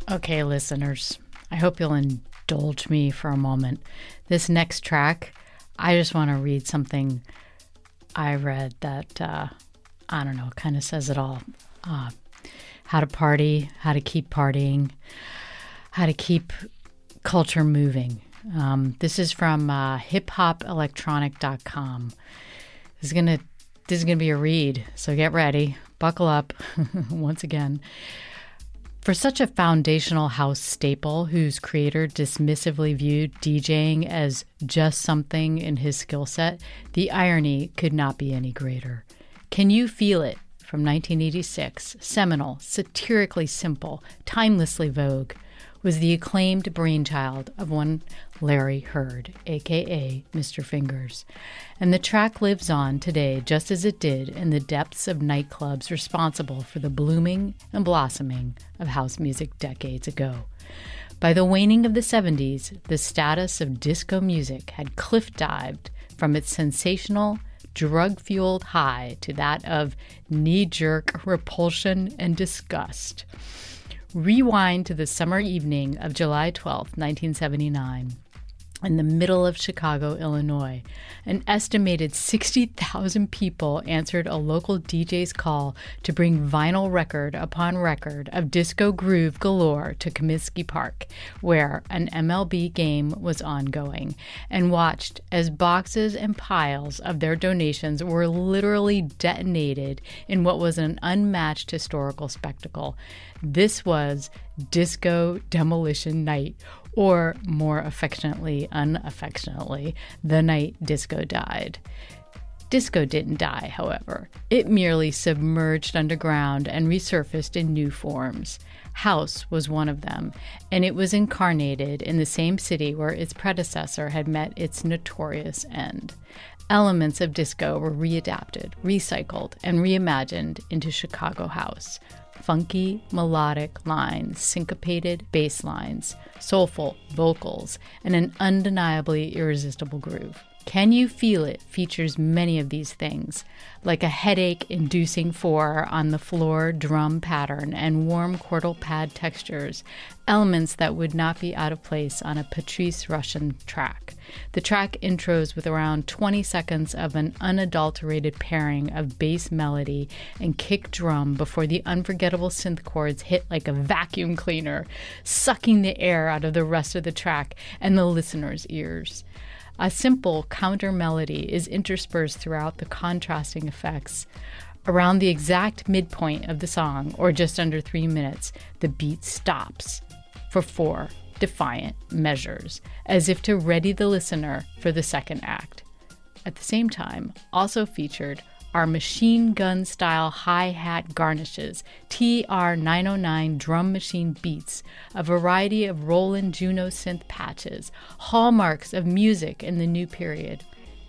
Okay, listeners, I hope you'll indulge me for a moment. This next track, I just want to read something I read that, I don't know, kind of says it all. How to party, how to keep partying, how to keep culture moving. This is from hiphopelectronic.com. This is gonna be a read, so get ready. Buckle up once again. For such a foundational house staple whose creator dismissively viewed DJing as just something in his skill set, the irony could not be any greater. Can You Feel It? From 1986, seminal, satirically simple, timelessly vogue, was the acclaimed brainchild of one Larry Heard, a.k.a. Mr. Fingers. And the track lives on today just as it did in the depths of nightclubs responsible for the blooming and blossoming of house music decades ago. By the waning of the 70s, the status of disco music had cliff-dived from its sensational, drug-fueled high to that of knee-jerk repulsion and disgust. Rewind to the summer evening of July 12, 1979, in the middle of Chicago, Illinois. An estimated 60,000 people answered a local DJ's call to bring vinyl record upon record of disco groove galore to Comiskey Park, where an MLB game was ongoing, and watched as boxes and piles of their donations were literally detonated in what was an unmatched historical spectacle. This was Disco Demolition Night, or more affectionately, unaffectionately, the night disco died. Disco didn't die, however. It merely submerged underground and resurfaced in new forms. House was one of them, and it was incarnated in the same city where its predecessor had met its notorious end. Elements of disco were readapted, recycled, and reimagined into Chicago house. Funky, melodic lines, syncopated bass lines, soulful vocals, and an undeniably irresistible groove. Can You Feel It features many of these things, like a headache-inducing 4-on-the-floor drum pattern and warm chordal pad textures, elements that would not be out of place on a Patrice Rushen track. The track intros with around 20 seconds of an unadulterated pairing of bass melody and kick drum before the unforgettable synth chords hit like a vacuum cleaner, sucking the air out of the rest of the track and the listener's ears. A simple counter melody is interspersed throughout the contrasting effects. Around the exact midpoint of the song, or just under 3 minutes, the beat stops for 4 defiant measures, as if to ready the listener for the second act. At the same time, also featured are machine gun style hi-hat garnishes, TR-909 drum machine beats, a variety of Roland Juno synth patches, hallmarks of music in the new period.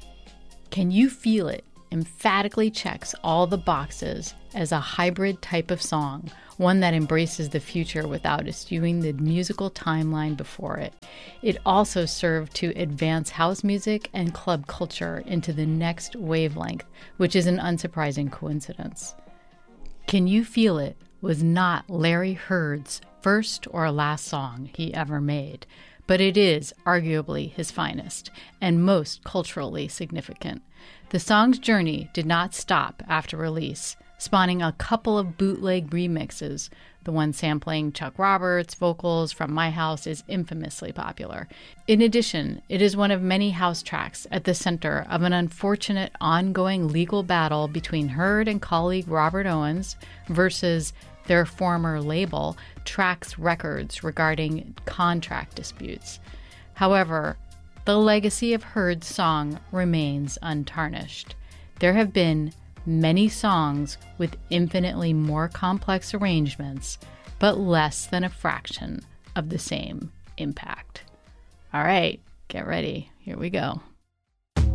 Can You Feel It emphatically checks all the boxes as a hybrid type of song, one that embraces the future without eschewing the musical timeline before it. It also served to advance house music and club culture into the next wavelength, which is an unsurprising coincidence. Can You Feel It was not Larry Heard's first or last song he ever made, but it is arguably his finest and most culturally significant. The song's journey did not stop after release, spawning a couple of bootleg remixes. The one sampling Chuck Roberts' vocals from My House is infamously popular. In addition, it is one of many house tracks at the center of an unfortunate ongoing legal battle between Heard and colleague Robert Owens versus their former label, Trax Records, regarding contract disputes. However, the legacy of Heard's song remains untarnished. There have been many songs with infinitely more complex arrangements, but less than a fraction of the same impact. All right, get ready. Here we go.